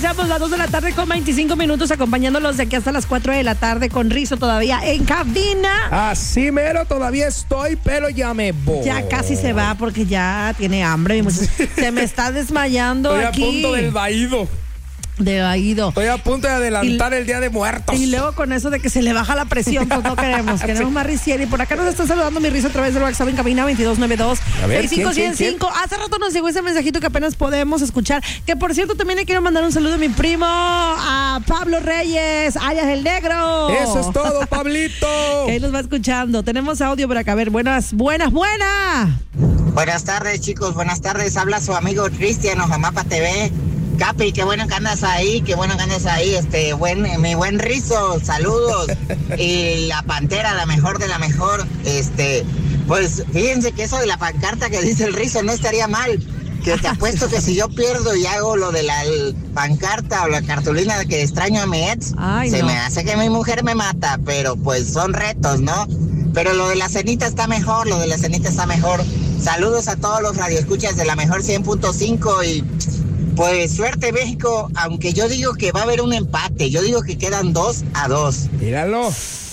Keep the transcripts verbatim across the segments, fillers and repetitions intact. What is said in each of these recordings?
iniciamos las dos de la tarde con veinticinco minutos, acompañándolos de aquí hasta las cuatro de la tarde con Rizzo todavía en cabina. Así mero, todavía estoy, pero ya me voy. Ya casi se va porque ya tiene hambre. Se me está desmayando estoy aquí. Estoy a punto del vaído. De vaído. Estoy a punto de adelantar y, el Día de Muertos. Y luego con eso de que se le baja la presión, pues no queremos. Queremos sí. más Rizzieri. Por acá nos está saludando mi Rizzo a través del WhatsApp en cabina veintidós noventa y dos sesenta y cinco ciento cinco. Hace rato nos llegó ese mensajito que apenas podemos escuchar. Que por cierto, también le quiero mandar un saludo a mi primo, a Pablo Reyes, alias el Negro. Eso es todo, Pablito. Que ahí nos va escuchando. Tenemos audio por acá. A ver, buenas, buenas, buenas. Buenas tardes, chicos. Buenas tardes. Habla su amigo Cristiano, Jamapa T V. Capi, qué bueno que andas ahí, qué bueno que andas ahí, este, buen, mi buen Rizzo, saludos. Y la Pantera, la mejor de la mejor, este, pues fíjense que eso de la pancarta que dice el Rizzo no estaría mal. Que te apuesto que si yo pierdo y hago lo de la pancarta o la cartulina de que extraño a mi ex, Ay, se no. me hace que mi mujer me mata, pero pues son retos, ¿no? Pero lo de la cenita está mejor, lo de la cenita está mejor. Saludos a todos los radioescuchas de la mejor cien punto cinco y... pues suerte México, aunque yo digo que va a haber un empate, yo digo que quedan dos a dos. Míralo.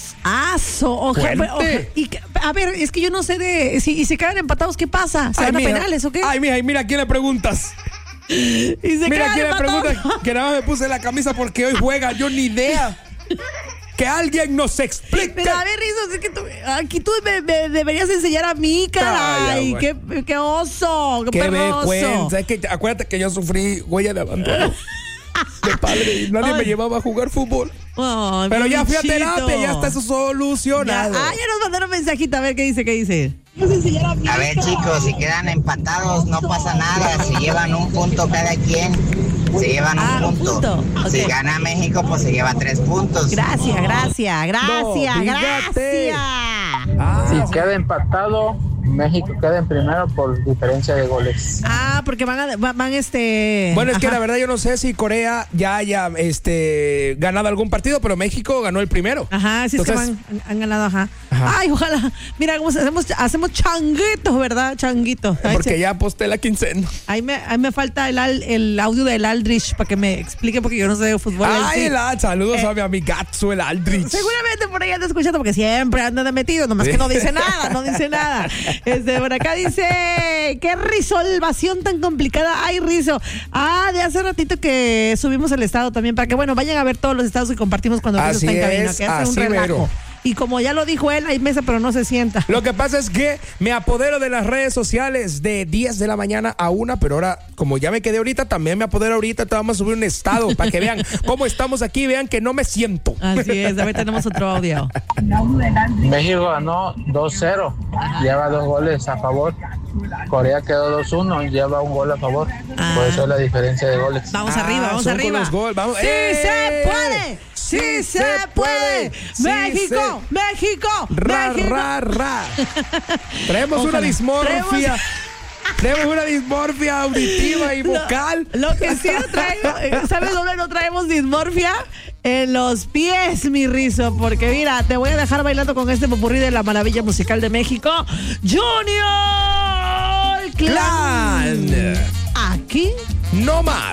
Aso, oja, oja, y, a ver, es que yo no sé de si y se quedan empatados, ¿qué pasa? ¿Se Ay, van a mija. penales o qué? Ay, mija, y mira a quién le preguntas. Y se mira a quién empatados. le preguntas, que nada más me puse la camisa porque hoy juega, yo ni idea. Que alguien nos explique. Pero a ver, Rizzo, es que tú, aquí tú me, me deberías enseñar a mí, caray. Ay, qué, qué oso, qué, qué vergüenza. Es que acuérdate que yo sufrí huella de abandono de padre y nadie Ay. me llevaba a jugar fútbol. Ay, pero ya fui a terapia, ya está eso solucionado. Ya. Ah, ya nos mandaron mensajito, a ver qué dice, qué dice. A ver, chicos, si quedan empatados no pasa nada, si llevan un punto cada quien. Se llevan un ah, punto. punto. Okay. Si gana México, pues se lleva tres puntos. Gracias, gracias, gracias, no, gracias. Ah, si queda empatado, México queda en primero por diferencia de goles. Ah, porque van a, van este. Bueno, es Ajá. que la verdad yo no sé si Corea ya haya este ganado algún partido, pero México ganó el primero. Ajá, sí. Entonces, es que van, han ganado, ajá. ajá. Ay, ojalá. Mira, hacemos, hacemos changuitos, ¿verdad? Changuitos. Porque se... ya aposté la quincena. Ahí me, ahí me falta el, el audio del Aldrich para que me explique, porque yo no sé de fútbol. Ay, sí. la, saludos eh, a mi amigazo, el Aldrich. Seguramente por ahí anda escuchando, porque siempre anda de metido, nomás que no dice nada, no dice nada. Este, por acá dice, qué risolvación tan complicada. Ay, Rizzo. Ah, de hace ratito que subimos el estado también, para que, bueno, vayan a ver todos los estados que compartimos cuando Rizzo está en cabina, que hace un relajo. Mero. Y como ya lo dijo él, hay mesa, pero no se sienta. Lo que pasa es que me apodero de las redes sociales de diez de la mañana a una, pero ahora, como ya me quedé ahorita, también me apodero ahorita. Te vamos a subir un estado para que vean cómo estamos aquí, vean que no me siento. Así es, a ver, tenemos otro audio. México ganó dos cero, lleva dos goles a favor. Corea quedó dos uno, lleva un gol a favor. Ah. Por eso es la diferencia de goles. Vamos ah, arriba, vamos arriba. Los gol, vamos. ¡Sí ¡Eh! se puede! ¡Sí, sí se, se puede! Sí ¡México! Se... ¡México! ¡Ra, ¡México! ra, ra! Traemos Ojalá. una dismorfia. Traemos... Tenemos una dismorfia auditiva y vocal. Lo, lo que sí no traigo, ¿sabes dónde no traemos dismorfia? En los pies, mi Rizzo, porque mira, te voy a dejar bailando con este popurrí de la maravilla musical de México, Junior Clan. Clan. Aquí no más.